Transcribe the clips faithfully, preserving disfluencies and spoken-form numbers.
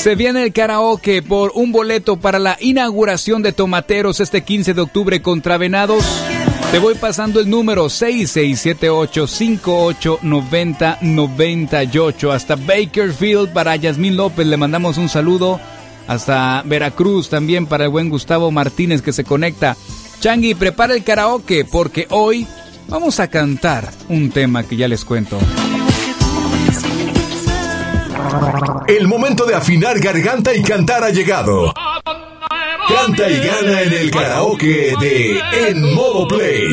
Se viene el karaoke por un boleto para la inauguración de Tomateros este quince de octubre contra Venados. Te voy pasando el número seis seis siete ocho, cinco ocho nueve cero nueve ocho. Hasta Bakersfield para Yasmín López le mandamos un saludo. Hasta Veracruz también para el buen Gustavo Martínez que se conecta. Changi, prepara el karaoke porque hoy vamos a cantar un tema que ya les cuento. El momento de afinar garganta y cantar ha llegado. Canta y gana en el karaoke de En Modo Play.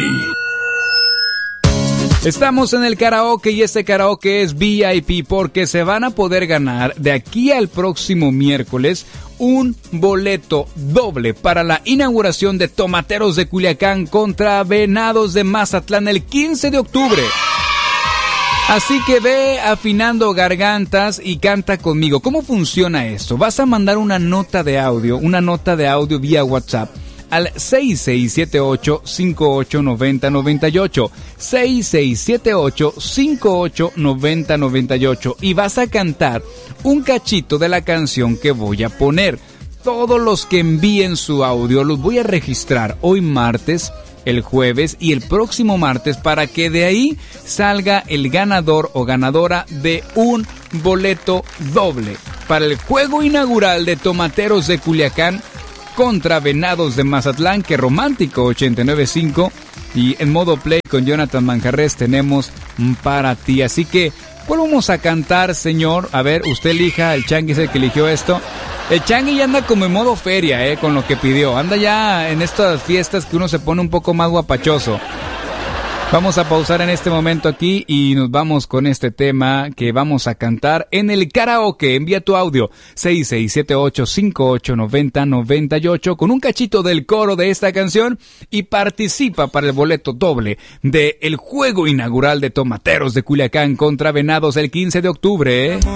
Estamos en el karaoke y este karaoke es V I P porque se van a poder ganar de aquí al próximo miércoles un boleto doble para la inauguración de Tomateros de Culiacán contra Venados de Mazatlán el quince de octubre. Así que ve afinando gargantas y canta conmigo. ¿Cómo funciona esto? Vas a mandar una nota de audio, una nota de audio vía WhatsApp al seis seis siete ocho, cinco ocho nueve cero nueve ocho, seis seis siete ocho, cinco ocho nueve cero nueve ocho y vas a cantar un cachito de la canción que voy a poner. Todos los que envíen su audio los voy a registrar hoy martes, el jueves y el próximo martes para que de ahí salga el ganador o ganadora de un boleto doble para el juego inaugural de Tomateros de Culiacán contra Venados de Mazatlán. Que romántico ochenta y nueve punto cinco y En Modo Play con Jonathan Manjarres tenemos para ti. Así que, ¿cuál vamos a cantar, señor? A ver, usted elija, el Changi es el que eligió esto. El Changi ya anda como en modo feria, eh, con lo que pidió. Anda ya en estas fiestas que uno se pone un poco más guapachoso. Vamos a pausar en este momento aquí y nos vamos con este tema que vamos a cantar en el karaoke. Envía tu audio seis seis siete ocho, cinco ocho nueve cero nueve ocho con un cachito del coro de esta canción y participa para el boleto doble de el juego inaugural de Tomateros de Culiacán contra Venados el quince de octubre. ¿eh?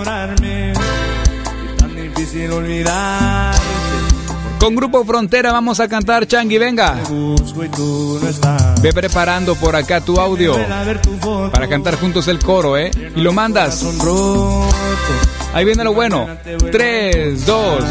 Con Grupo Frontera vamos a cantar, Changi, venga. Ve preparando por acá tu audio para cantar juntos el coro, ¿eh? Y lo mandas. Ahí viene lo bueno. tres, dos